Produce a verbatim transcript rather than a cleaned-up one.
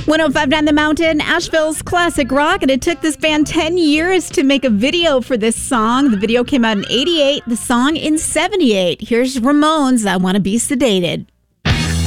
one oh five point nine The Mountain, Asheville's classic rock, and it took this band ten years to make a video for this song. The video came out in eighty-eight, the song in seventy-eight. Here's Ramones' I Want to Be Sedated.